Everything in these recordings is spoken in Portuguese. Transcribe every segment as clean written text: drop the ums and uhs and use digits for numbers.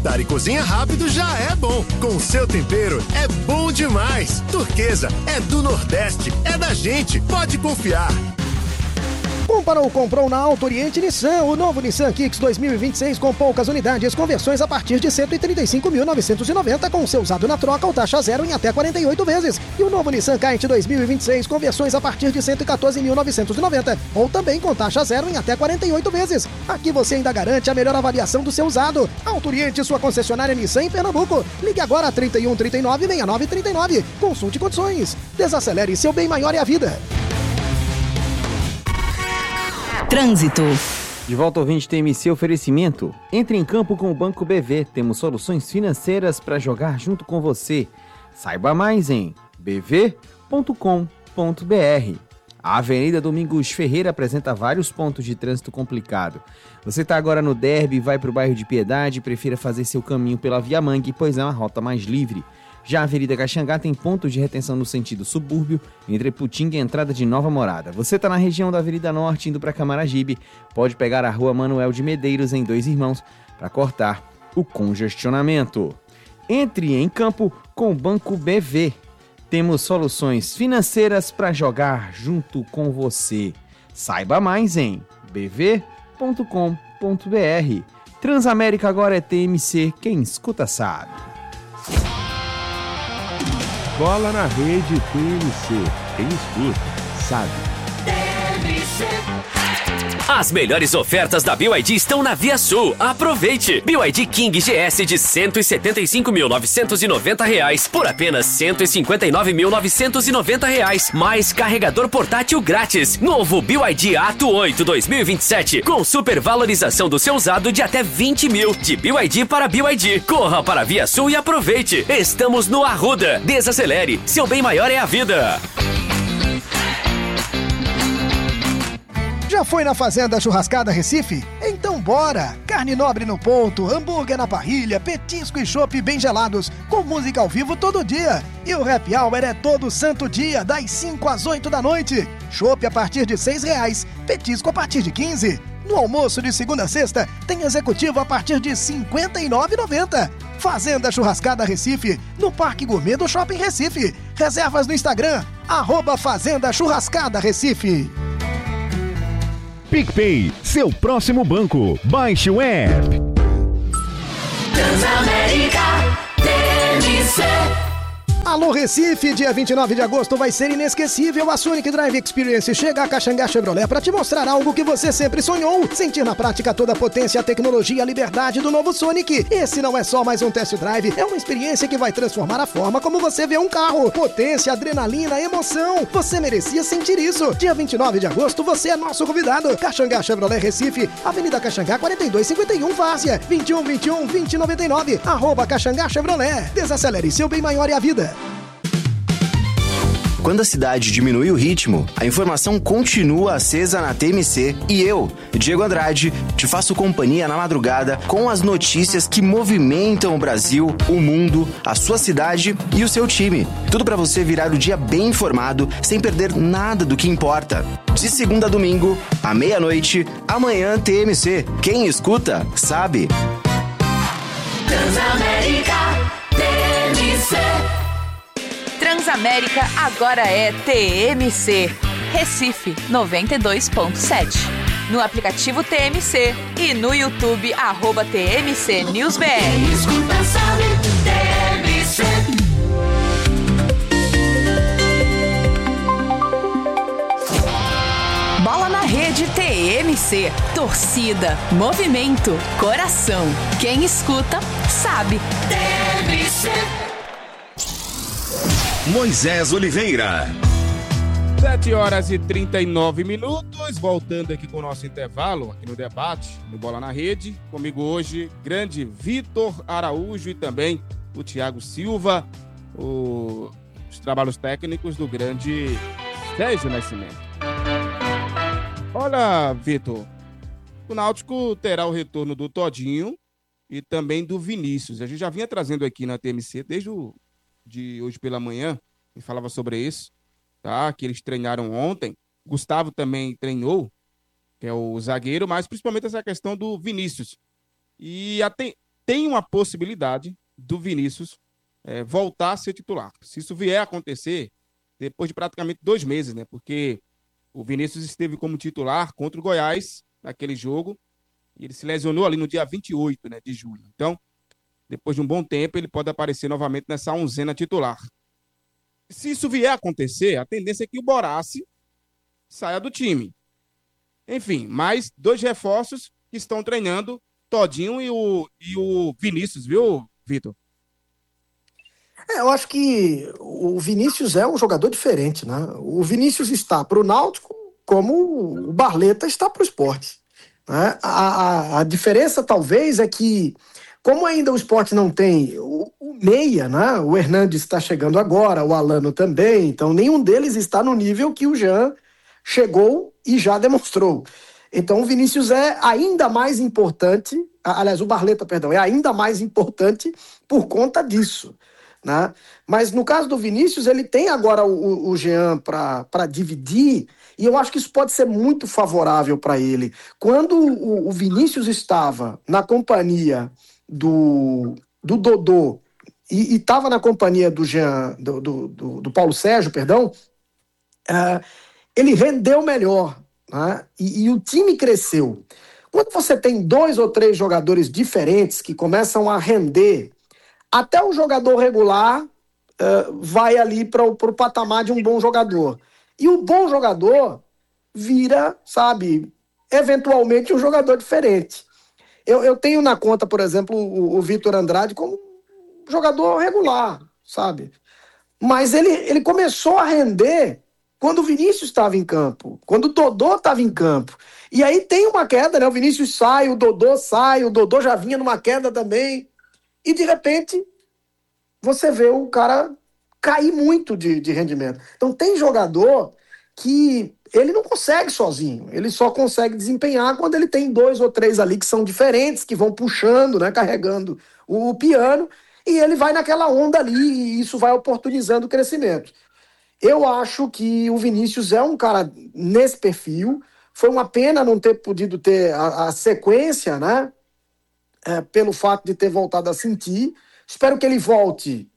jantar e cozinha rápido já é bom. Com o seu tempero é bom demais. Turquesa é do Nordeste, é da gente, pode confiar. Comprou na Auto Oriente Nissan, o novo Nissan Kicks 2026 com poucas unidades, conversões a partir de R$ 135.990 com seu usado na troca ou taxa zero em até 48 vezes. E o novo Nissan Kite 2026 conversões a partir de R$ 114.990 ou também com taxa zero em até 48 vezes. Aqui você ainda garante a melhor avaliação do seu usado. Auto Oriente, sua concessionária Nissan em Pernambuco. Ligue agora 31 39 69 39. Consulte condições. Desacelere, seu bem maior é a vida. Trânsito. De volta, ouvinte TMC Oferecimento. Entre em campo com o Banco BV. Temos soluções financeiras para jogar junto com você. Saiba mais em bv.com.br. A Avenida Domingos Ferreira apresenta vários pontos de trânsito complicado. Você está agora no Derby, vai para o bairro de Piedade, prefira fazer seu caminho pela Via Mangue, pois é uma rota mais livre. Já a Avenida Caxangá tem pontos de retenção no sentido subúrbio, entre Putinga e a entrada de Nova Morada. Você está na região da Avenida Norte, indo para Camaragibe, pode pegar a Rua Manuel de Medeiros, em Dois Irmãos, para cortar o congestionamento. Entre em campo com o Banco BV. Temos soluções financeiras para jogar junto com você. Saiba mais em bv.com.br. Transamérica agora é TMC, quem escuta sabe. Bola na Rede TMC. Quem escuta, sabe. As melhores ofertas da BYD estão na Via Sul. Aproveite! BYD King GS de R$ 175.990 por apenas R$ 159.990. Mais carregador portátil grátis. Novo BYD Ato 8 2027 com supervalorização do seu usado de até 20 mil. De BYD para BYD. Corra para a Via Sul e aproveite. Estamos no Arruda. Desacelere. Seu bem maior é a vida. Já foi na Fazenda Churrascada Recife? Então bora! Carne nobre no ponto, hambúrguer na parrilha, petisco e chopp bem gelados, com música ao vivo todo dia. E o happy hour é todo santo dia, das 5 às 8 da noite. Chopp a partir de R$ 6,00, petisco a partir de R$ 15,00. No almoço de segunda a sexta, tem executivo a partir de R$ 59,90. Fazenda Churrascada Recife, no Parque Gourmet do Shopping Recife. Reservas no Instagram, @Fazenda Churrascada Recife. PicPay, seu próximo banco. Baixe o app. Transamérica TMC. Alô Recife, dia 29 de agosto vai ser inesquecível. A Sonic Drive Experience chega a Caxangá Chevrolet para te mostrar algo que você sempre sonhou. Sentir na prática toda a potência, a tecnologia e a liberdade do novo Sonic. Esse não é só mais um test drive, é uma experiência que vai transformar a forma como você vê um carro. Potência, adrenalina, emoção. Você merecia sentir isso. Dia 29 de agosto você é nosso convidado. Caxangá Chevrolet Recife, Avenida Caxangá 4251 Várzea, 2121-2099, @Caxangá Chevrolet. Desacelere, seu bem maior é a vida. Quando a cidade diminui o ritmo, a informação continua acesa na TMC e eu, Diego Andrade, te faço companhia na madrugada com as notícias que movimentam o Brasil, o mundo, a sua cidade e o seu time. Tudo para você virar o dia bem informado, sem perder nada do que importa. De segunda a domingo, à meia-noite, amanhã TMC. Quem escuta, sabe. Transamérica TMC. Transamérica agora é TMC. Recife 92.7. No aplicativo TMC e no YouTube @TMC News BR. Escuta, sabe, TMC. Bola na rede TMC. Torcida, movimento, coração. Quem escuta, sabe. TMC. Moisés Oliveira. 7h39, voltando aqui com o nosso intervalo, aqui no debate, no Bola na Rede. Comigo hoje, grande Vitor Araújo e também o Thiago Silva, os trabalhos técnicos do grande Sérgio Nascimento. Olha, Vitor, o Náutico terá o retorno do Todinho e também do Vinícius. A gente já vinha trazendo aqui na TMC desde de hoje pela manhã, e falava sobre isso, tá? Que eles treinaram ontem. Gustavo também treinou, que é o zagueiro, mas principalmente essa questão do Vinícius. E tem uma possibilidade do Vinícius voltar a ser titular. Se isso vier a acontecer, depois de praticamente 2 meses, né? Porque o Vinícius esteve como titular contra o Goiás naquele jogo e ele se lesionou ali no dia 28, né, de julho. Então, depois de um bom tempo, ele pode aparecer novamente nessa onzena titular. Se isso vier a acontecer, a tendência é que o Boraci saia do time. Enfim, mais 2 reforços que estão treinando, Todinho e o Vinícius, viu, Vitor? Eu acho que o Vinícius é um jogador diferente, né? O Vinícius está para o Náutico como o Barleta está para o Sport. Né? A diferença, talvez, é que, como ainda o Sport não tem o meia, né? O Hernandes está chegando agora, o Alano também, então nenhum deles está no nível que o Jean chegou e já demonstrou. Então o Vinícius é ainda mais importante, aliás, o Barleta, perdão, é ainda mais importante por conta disso. Né? Mas no caso do Vinícius, ele tem agora o Jean para dividir, e eu acho que isso pode ser muito favorável para ele. Quando o Vinícius estava na companhia do Dodô e estava na companhia do Jean, do Paulo Sérgio, perdão, ele rendeu melhor, né? E o time cresceu. Quando você tem 2 ou 3 jogadores diferentes que começam a render, até o jogador regular vai ali para o patamar de um bom jogador. E o bom jogador vira, sabe, eventualmente um jogador diferente. Eu tenho na conta, por exemplo, o Vitor Andrade como um jogador regular, sabe? Mas ele começou a render quando o Vinícius estava em campo, quando o Dodô estava em campo. E aí tem uma queda, né? O Vinícius sai, o Dodô já vinha numa queda também. E, de repente, você vê o cara cair muito de rendimento. Então, tem jogador que ele não consegue sozinho. Ele só consegue desempenhar quando ele tem 2 ou 3 ali que são diferentes, que vão puxando, né, carregando o piano, e ele vai naquela onda ali, e isso vai oportunizando o crescimento. Eu acho que o Vinícius é um cara nesse perfil. Foi uma pena não ter podido ter a sequência, né? Pelo fato de ter voltado a sentir. Espero que ele volte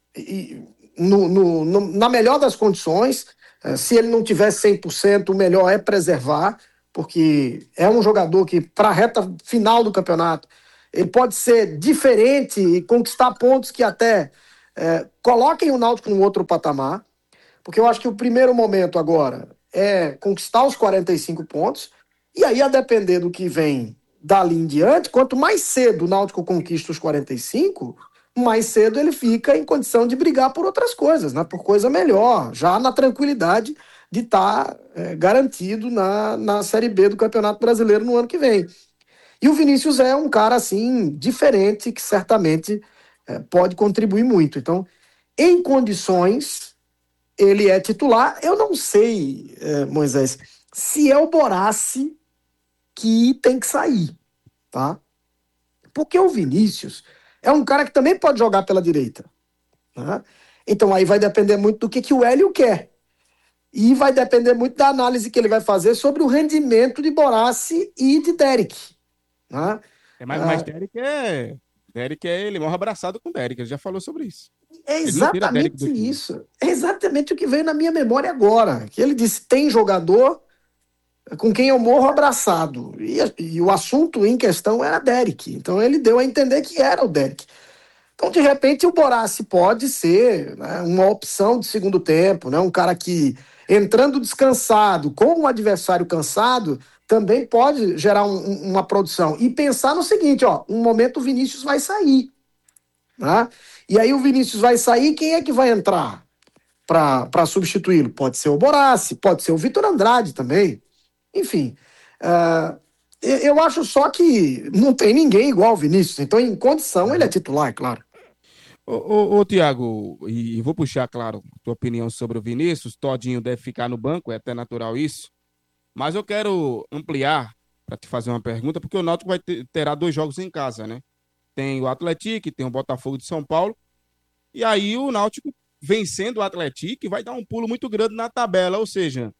na melhor das condições. Se ele não tiver 100%, o melhor é preservar, porque é um jogador que, para a reta final do campeonato, ele pode ser diferente e conquistar pontos que até coloquem o Náutico num outro patamar, porque eu acho que o primeiro momento agora é conquistar os 45 pontos, e aí, a depender do que vem dali em diante, quanto mais cedo o Náutico conquista os 45, mais cedo ele fica em condição de brigar por outras coisas, né? Por coisa melhor, já na tranquilidade de estar garantido na Série B do Campeonato Brasileiro no ano que vem. E o Vinícius é um cara, assim, diferente, que certamente pode contribuir muito. Então, em condições, ele é titular. Eu não sei, Moisés, se é o Boraci que tem que sair, tá? Porque o Vinícius é um cara que também pode jogar pela direita, né? Então aí vai depender muito do que o Hélio quer. E vai depender muito da análise que ele vai fazer sobre o rendimento de Boraci e de Derek, né? Mas Derek ele morre abraçado com Derek, ele já falou sobre isso. É exatamente isso. É exatamente o que veio na minha memória agora. Que ele disse, tem jogador com quem eu morro abraçado. E o assunto em questão era Derek. Então ele deu a entender que era o Derek. Então, de repente, o Boraci pode ser, né, uma opção de segundo tempo, né, um cara que, entrando descansado, com um adversário cansado, também pode gerar uma produção. E pensar no seguinte, um momento o Vinícius vai sair. Né? E aí o Vinícius vai sair, quem é que vai entrar para substituí-lo? Pode ser o Boraci, pode ser o Vitor Andrade também. Enfim, eu acho só que não tem ninguém igual o Vinícius. Então, em condição, ele é titular, é claro. Ô Tiago, e vou puxar, claro, tua opinião sobre o Vinícius. Todinho deve ficar no banco, é até natural isso. Mas eu quero ampliar para te fazer uma pergunta, porque o Náutico terá 2 jogos em casa, né? Tem o Atlético, tem o Botafogo de São Paulo. E aí o Náutico, vencendo o Atlético, vai dar um pulo muito grande na tabela. Ou seja,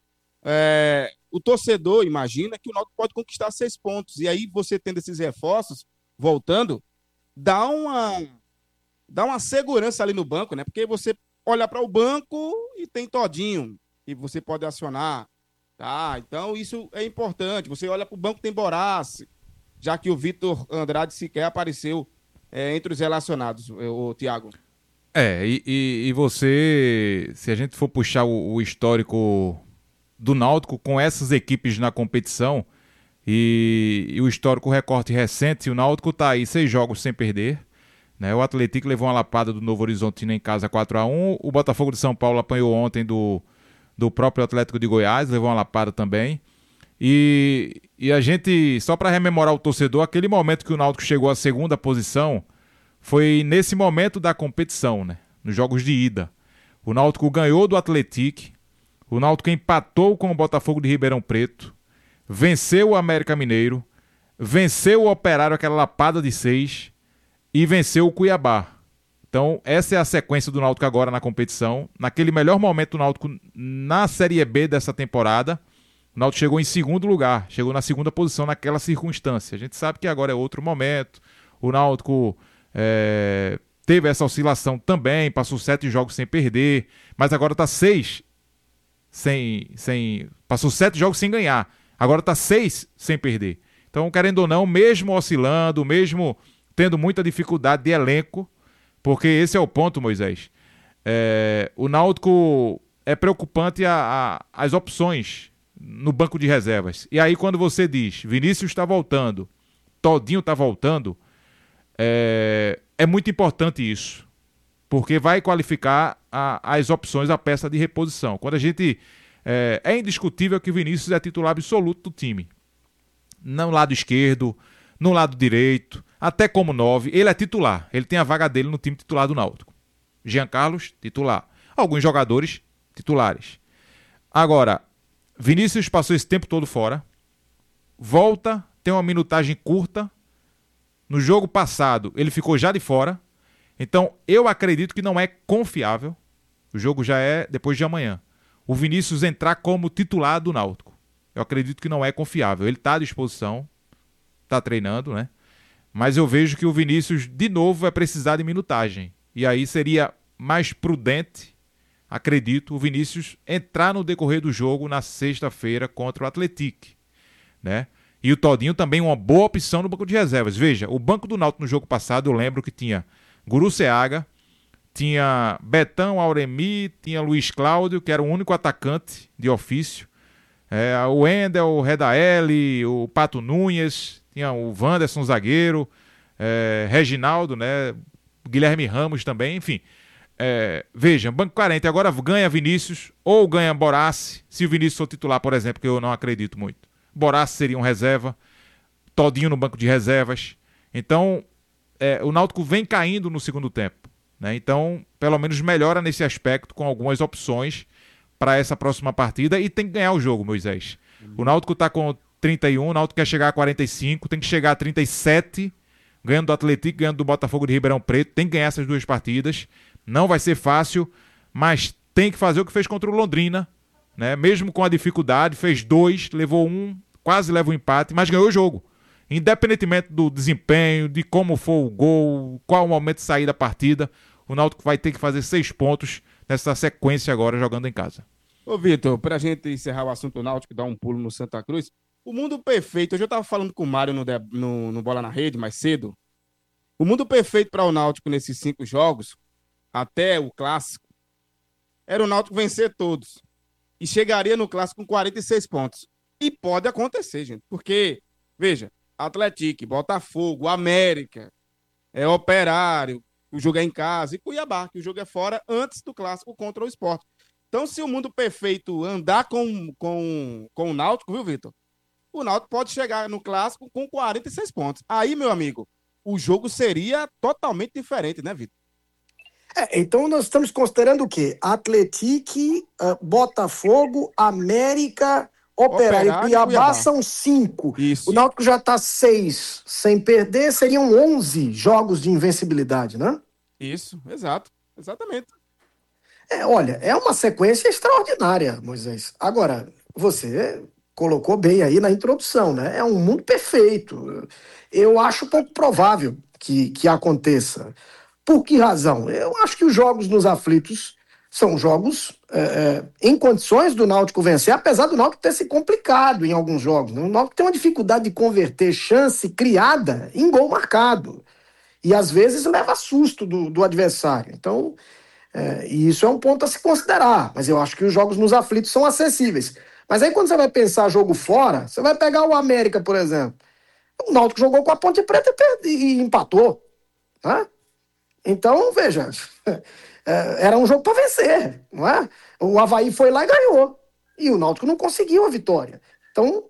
o torcedor imagina que o Náutico pode conquistar 6 pontos. E aí você tendo esses reforços, voltando, dá uma segurança ali no banco, né? Porque você olha para o banco e tem Todinho, e você pode acionar, tá? Então isso é importante. Você olha para o banco, tem Borassi, já que o Vitor Andrade sequer apareceu entre os relacionados, o Thiago. E você, se a gente for puxar o histórico do Náutico com essas equipes na competição e o histórico recorte recente, o Náutico tá aí 6 jogos sem perder, né? O Atlético levou uma lapada do Novo Horizontino em casa 4-1, o Botafogo de São Paulo apanhou ontem do próprio Atlético de Goiás, levou uma lapada também. E a gente, só para rememorar o torcedor, aquele momento que o Náutico chegou à segunda posição foi nesse momento da competição, né? Nos jogos de ida. O Náutico ganhou do Atlético, o Náutico empatou com o Botafogo de Ribeirão Preto, venceu o América Mineiro, venceu o Operário, aquela lapada de 6, e venceu o Cuiabá. Então, essa é a sequência do Náutico agora na competição. Naquele melhor momento do Náutico na Série B dessa temporada, o Náutico chegou em segundo lugar, chegou na segunda posição naquela circunstância. A gente sabe que agora é outro momento. O Náutico teve essa oscilação também, passou 7 jogos sem perder, mas agora está 6 passou 7 jogos sem ganhar. Agora está 6 sem perder. Então, querendo ou não, mesmo oscilando, mesmo tendo muita dificuldade de elenco, porque esse é o ponto, Moisés. O Náutico é preocupante as opções no banco de reservas. E aí quando você diz, Vinícius está voltando, Todinho está voltando, é muito importante isso, porque vai qualificar as opções, a peça de reposição. Quando a gente... É indiscutível que o Vinícius é titular absoluto do time. No lado esquerdo, no lado direito, até como 9, ele é titular. Ele tem a vaga dele no time titular do Náutico. Jean Carlos, titular. Alguns jogadores, titulares. Agora, Vinícius passou esse tempo todo fora, volta, tem uma minutagem curta. No jogo passado, ele ficou já de fora. Então, eu acredito que não é confiável. O jogo já é depois de amanhã. O Vinícius entrar como titular do Náutico. Eu acredito que não é confiável. Ele está à disposição, está treinando, né? Mas eu vejo que o Vinícius, de novo, vai precisar de minutagem. E aí seria mais prudente, acredito, o Vinícius entrar no decorrer do jogo na sexta-feira contra o Atlético, né? E o Todinho também uma boa opção no banco de reservas. Veja, o banco do Náutico no jogo passado, eu lembro que tinha Guruceaga, tinha Betão, Auremi, tinha Luiz Cláudio, que era o único atacante de ofício, o Wendel, o Redaeli, o Pato Nunes, tinha o Wanderson, zagueiro, Reginaldo, né? Guilherme Ramos também, enfim. Veja, banco carente, agora ganha Vinícius ou ganha Borassi, se o Vinícius for titular, por exemplo, que eu não acredito muito. Borassi seria um reserva, Todinho no banco de reservas. Então, o Náutico vem caindo no segundo tempo, né? Então, pelo menos melhora nesse aspecto com algumas opções para essa próxima partida e tem que ganhar o jogo, Moisés. O Náutico está com 31, o Náutico quer chegar a 45, tem que chegar a 37, ganhando do Atlético, ganhando do Botafogo de Ribeirão Preto, tem que ganhar essas 2 partidas. Não vai ser fácil, mas tem que fazer o que fez contra o Londrina, né? Mesmo com a dificuldade, fez 2, levou 1, quase leva o empate, mas ganhou o jogo. Independentemente do desempenho, de como for o gol, qual o momento de sair da partida, o Náutico vai ter que fazer 6 pontos nessa sequência agora, jogando em casa. Ô, Vitor, pra gente encerrar o assunto do Náutico, dar um pulo no Santa Cruz, o mundo perfeito, hoje eu tava falando com o Mário no Bola na Rede mais cedo, o mundo perfeito para o Náutico nesses 5 jogos, até o Clássico, era o Náutico vencer todos e chegaria no Clássico com 46 pontos. E pode acontecer, gente, porque, veja, Atlético, Botafogo, América, Operário, o jogo é em casa, e Cuiabá, que o jogo é fora antes do Clássico contra o Sport. Então, se o mundo perfeito andar com o Náutico, viu, Vitor? O Náutico pode chegar no Clássico com 46 pontos. Aí, meu amigo, o jogo seria totalmente diferente, né, Vitor? Então nós estamos considerando o quê? Atlético, Botafogo, América, Operário e Cuiabá são 5. Isso. O Náutico já está 6 sem perder, seriam 11 jogos de invencibilidade, né? Isso, exato, exatamente. Olha, é uma sequência extraordinária, Moisés. Agora, você colocou bem aí na introdução, né? É um mundo perfeito. Eu acho pouco provável que aconteça. Por que razão? Eu acho que os jogos nos aflitos são jogos em condições do Náutico vencer, apesar do Náutico ter se complicado em alguns jogos. Né? O Náutico tem uma dificuldade de converter chance criada em gol marcado. E às vezes leva susto do adversário. Então, e isso é um ponto a se considerar. Mas eu acho que os jogos nos aflitos são acessíveis. Mas aí quando você vai pensar jogo fora, você vai pegar o América, por exemplo. O Náutico jogou com a Ponte Preta e empatou. Né? Então, veja, era um jogo para vencer, não é? O Avaí foi lá e ganhou. E o Náutico não conseguiu a vitória. Então,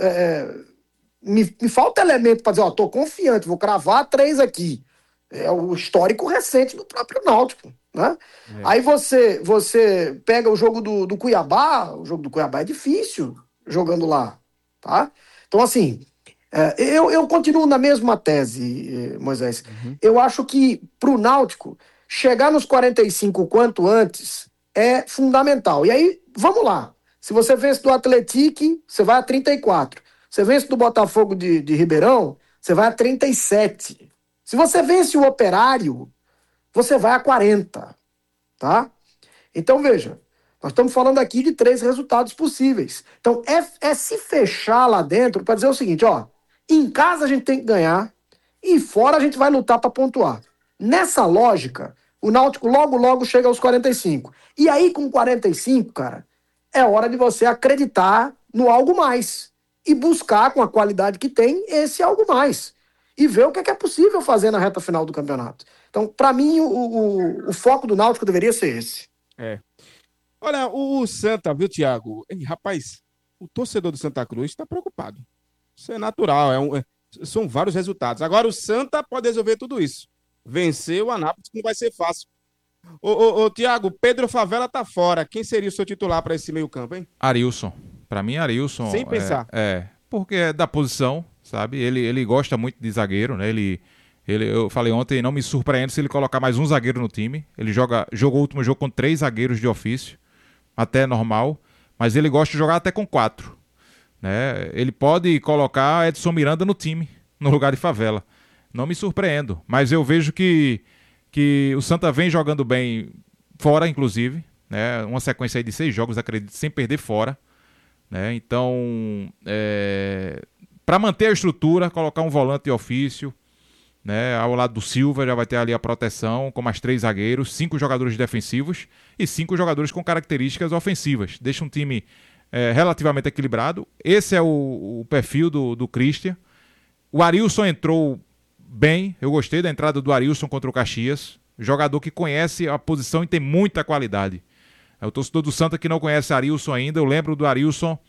me falta elemento para dizer, tô confiante, vou cravar 3 aqui. É o histórico recente do próprio Náutico. Né? Aí você pega o jogo do Cuiabá, o jogo do Cuiabá é difícil jogando lá. Tá? Então, assim, eu continuo na mesma tese, Moisés. Eu acho que pro Náutico chegar nos 45 quanto antes é fundamental. E aí, vamos lá. Se você vence do Atlético, você vai a 34. Você vence do Botafogo de Ribeirão, você vai a 37. Se você vence o Operário, você vai a 40. Tá? Então, veja, nós estamos falando aqui de 3 resultados possíveis. Então, é se fechar lá dentro para dizer o seguinte, ó, em casa a gente tem que ganhar e fora a gente vai lutar para pontuar. Nessa lógica, o Náutico logo chega aos 45. E aí, com 45, cara, é hora de você acreditar no algo mais e buscar, com a qualidade que tem, esse algo mais. E ver o que é possível fazer na reta final do campeonato. Então, para mim, o foco do Náutico deveria ser esse. Olha, o Santa, viu, Thiago? Rapaz, o torcedor do Santa Cruz está preocupado. Isso é natural, são vários resultados. Agora, o Santa pode resolver tudo isso. Vencer o Anápolis, que não vai ser fácil. Ô, Thiago, Pedro Favela tá fora. Quem seria o seu titular para esse meio campo, hein? Arilson. Para mim, Arilson... Sem pensar. Porque é da posição, sabe? Ele gosta muito de zagueiro, né? Eu falei ontem, não me surpreende se ele colocar mais um zagueiro no time. Ele jogou o último jogo com 3 zagueiros de ofício, até normal, mas ele gosta de jogar até com 4. Né? Ele pode colocar Edson Miranda no time, no lugar de Favela. Não me surpreendo, mas eu vejo que o Santa vem jogando bem fora, inclusive, né? Uma sequência aí de 6 jogos, acredito, sem perder fora. Né? Então, para manter a estrutura, colocar um volante de ofício, né? Ao lado do Silva já vai ter ali a proteção com mais 3 zagueiros, 5 jogadores defensivos e 5 jogadores com características ofensivas. Deixa um time relativamente equilibrado. Esse é o perfil do Christian. O Arilson entrou bem, eu gostei da entrada do Arilson contra o Caxias. Jogador que conhece a posição e tem muita qualidade. O torcedor do Santa que não conhece Arilson ainda, eu lembro do Arilson,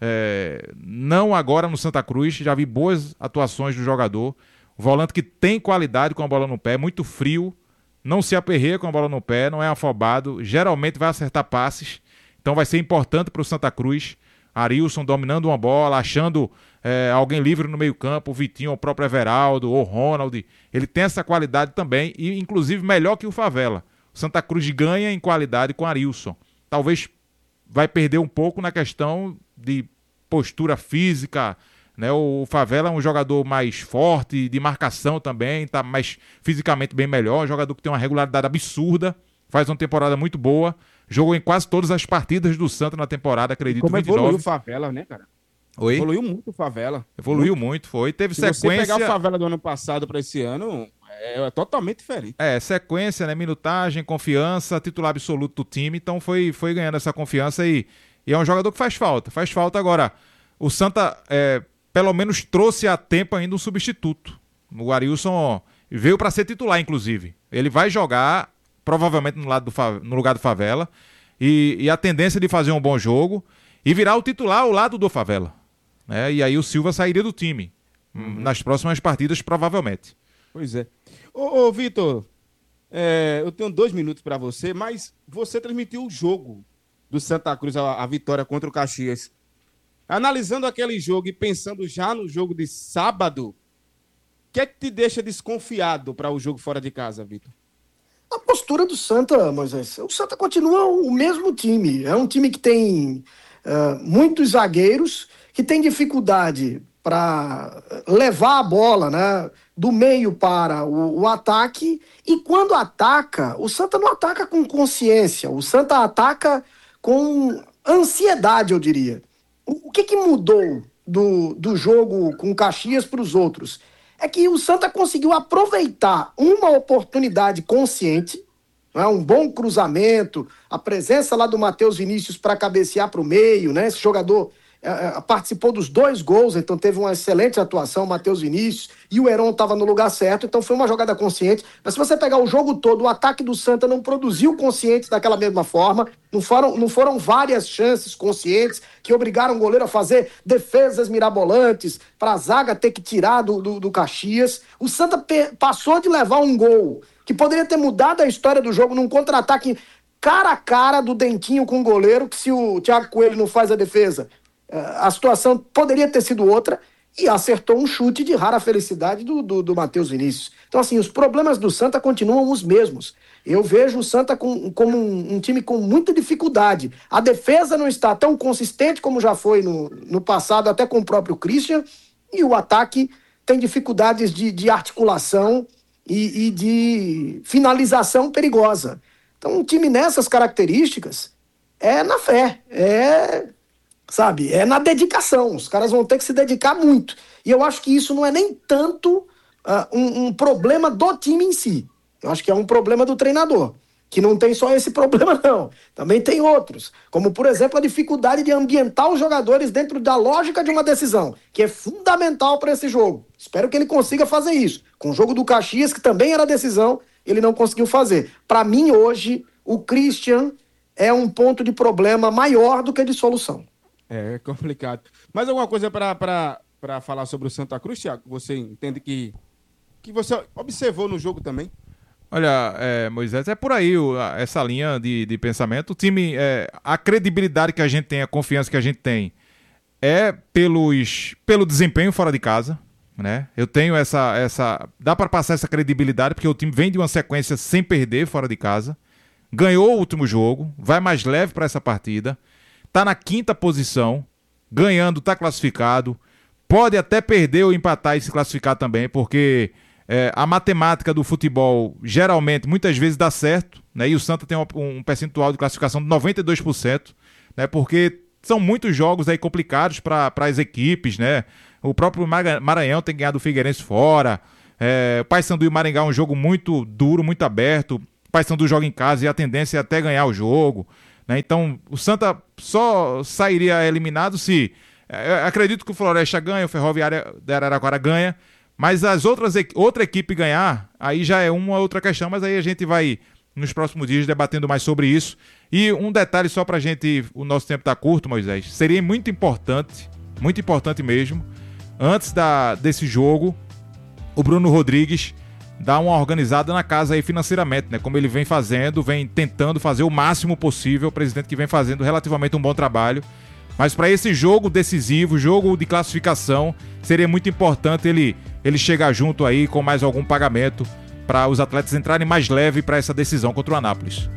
não agora no Santa Cruz, já vi boas atuações do jogador. Volante que tem qualidade com a bola no pé, muito frio, não se aperreia com a bola no pé, não é afobado, geralmente vai acertar passes, então vai ser importante para o Santa Cruz. Arilson dominando uma bola, achando alguém livre no meio campo, o Vitinho, o próprio Everaldo, o Ronald, ele tem essa qualidade também, e inclusive melhor que o Favela. O Santa Cruz ganha em qualidade com Arilson. Talvez vai perder um pouco na questão de postura física, né? O Favela é um jogador mais forte, de marcação também, está mais fisicamente bem melhor, um jogador que tem uma regularidade absurda, faz uma temporada muito boa, jogou em quase todas as partidas do Santa na temporada, acredito, como 29. Evoluiu o Favela, né, cara? Oi? Evoluiu muito o Favela. Evoluiu muito, foi. Teve Se sequência... você pegar o Favela do ano passado para esse ano, é totalmente diferente. Sequência, né? Minutagem, confiança, titular absoluto do time, então foi ganhando essa confiança e é um jogador que faz falta agora. O Santa pelo menos trouxe a tempo ainda um substituto. O Arilson veio para ser titular, inclusive. Ele vai jogar provavelmente no lugar do Favela e a tendência de fazer um bom jogo e virar o titular ao lado do Favela, né? E aí o Silva sairia do time nas próximas partidas, provavelmente. Pois é. Ô Vitor, eu tenho 2 minutos para você, mas você transmitiu o jogo do Santa Cruz, a vitória contra o Caxias. Analisando aquele jogo e pensando já no jogo de sábado, o que é que te deixa desconfiado para o jogo fora de casa, Vitor? A postura do Santa, Moisés. O Santa continua o mesmo time. É um time que tem muitos zagueiros, que tem dificuldade levar a bola, né, do meio para o ataque, e quando ataca, o Santa não ataca com consciência, o Santa ataca com ansiedade, eu diria. O que mudou do jogo com Caxias para os outros? É que o Santa conseguiu aproveitar uma oportunidade consciente, né, um bom cruzamento, a presença lá do Matheus Vinícius para cabecear para o meio, né, esse jogador participou dos 2 gols, então teve uma excelente atuação, o Matheus Vinícius, e o Heron estava no lugar certo, então foi uma jogada consciente. Mas se você pegar o jogo todo, o ataque do Santa não produziu conscientes daquela mesma forma, não foram várias chances conscientes que obrigaram o goleiro a fazer defesas mirabolantes, para a zaga ter que tirar do Caxias. O Santa passou de levar um gol que poderia ter mudado a história do jogo num contra-ataque cara a cara do Dentinho com o goleiro, que se o Thiago Coelho não faz a defesa, a situação poderia ter sido outra, e acertou um chute de rara felicidade do Matheus Vinícius. Então, assim, os problemas do Santa continuam os mesmos. Eu vejo o Santa como um time com muita dificuldade. A defesa não está tão consistente como já foi no passado, até com o próprio Christian, e o ataque tem dificuldades de articulação e de finalização perigosa. Então, um time nessas características é na fé, sabe, é na dedicação. Os caras vão ter que se dedicar muito. E eu acho que isso não é nem tanto um problema do time em si. Eu acho que é um problema do treinador, que não tem só esse problema, não. Também tem outros, como, por exemplo, a dificuldade de ambientar os jogadores dentro da lógica de uma decisão, que é fundamental para esse jogo. Espero que ele consiga fazer isso. Com o jogo do Caxias, que também era decisão, ele não conseguiu fazer. Para mim, hoje, o Christian é um ponto de problema maior do que de solução. É complicado. Mais alguma coisa para falar sobre o Santa Cruz, Thiago? Você entende que você observou no jogo também? Olha, Moisés, é por aí essa linha de pensamento. O time, a credibilidade que a gente tem, a confiança que a gente tem é pelo desempenho fora de casa, né? Eu tenho dá para passar essa credibilidade porque o time vem de uma sequência sem perder fora de casa, ganhou o último jogo, vai mais leve para essa partida, tá na 5ª posição, ganhando, tá classificado, pode até perder ou empatar e se classificar também, porque a matemática do futebol geralmente, muitas vezes dá certo, né? E o Santa tem um percentual de classificação de 92%, né? Porque são muitos jogos aí complicados para as equipes, né? O próprio Maranhão tem ganhado o Figueirense fora, o Paysandu e o Maringá é um jogo muito duro, muito aberto, o Paysandu joga em casa e a tendência é até ganhar o jogo, né? Então o Santa só sairia eliminado se... acredito que o Floresta ganha, o Ferroviária da Araraquara ganha, mas outra equipe ganhar, aí já é uma outra questão, mas aí a gente vai, nos próximos dias, debatendo mais sobre isso. E um detalhe só pra gente, o nosso tempo tá curto, Moisés, seria muito importante mesmo, antes desse jogo, o Bruno Rodrigues dar uma organizada na casa aí financeiramente, né? Como ele vem fazendo, vem tentando fazer o máximo possível, o presidente que vem fazendo relativamente um bom trabalho. Mas para esse jogo decisivo, jogo de classificação, seria muito importante ele chegar junto aí com mais algum pagamento para os atletas entrarem mais leve para essa decisão contra o Anápolis.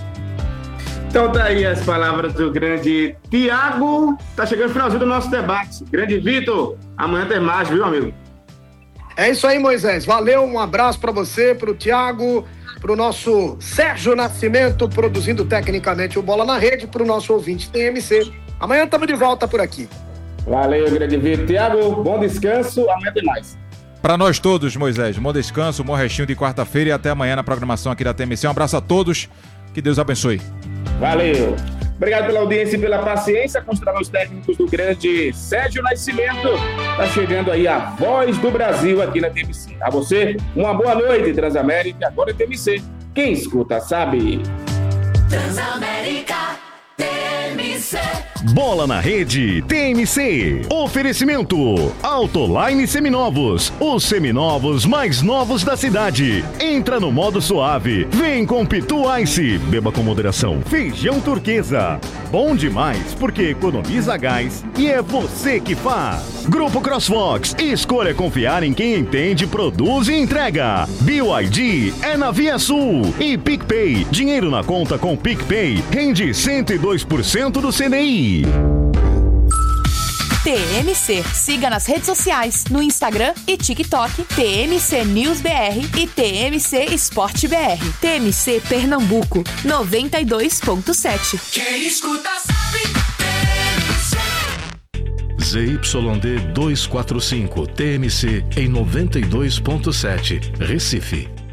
Então tá aí as palavras do grande Thiago. Tá chegando o finalzinho do nosso debate. Grande Vitor, amanhã tem mais, viu, amigo? É isso aí, Moisés. Valeu, um abraço para você, para o Thiago, para o nosso Sérgio Nascimento, produzindo tecnicamente o Bola na Rede, para o nosso ouvinte TMC. Amanhã estamos de volta por aqui. Valeu, grande Vitor. Thiago, bom descanso, amanhã tem mais. Para nós todos, Moisés, bom descanso, bom restinho de quarta-feira e até amanhã na programação aqui da TMC. Um abraço a todos, que Deus abençoe. Valeu. Obrigado pela audiência e pela paciência com os trabalhos técnicos do grande Sérgio Nascimento. Tá chegando aí a voz do Brasil aqui na TMC. A você, uma boa noite, Transamérica. Agora é TMC. Quem escuta sabe. Transamérica, TMC. Bola na Rede, TMC. Oferecimento Autoline Seminovos, os seminovos mais novos da cidade. Entra no modo suave, vem com Pitu Ice, beba com moderação. Feijão Turquesa, bom demais porque economiza gás e é você que faz. Grupo Crossfox, escolha confiar em quem entende, produz e entrega. BYD é na Via Sul e PicPay, dinheiro na conta com PicPay rende 102% do CDI. TMC. Siga nas redes sociais, no Instagram e TikTok, TMC News BR e TMC Esporte BR. TMC Pernambuco, 92.7. Quem escuta sabe. ZYD 245, TMC em 92.7, Recife.